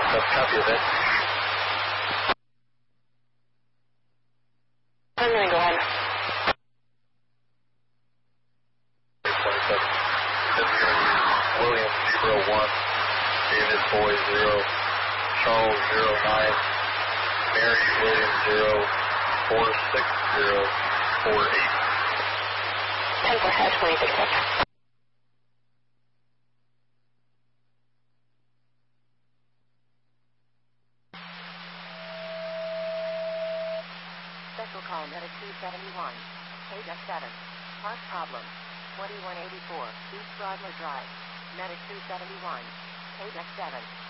Copy of that. I'm going to go ahead. 27. William 01. David Boy 0. Charles 09. Mary William 0. 46048. 10 for Hatch 26. Special call Medic 271. KDEC 7. Park problem. 2184 East Broadway Drive. Medic 271. KDEC 7.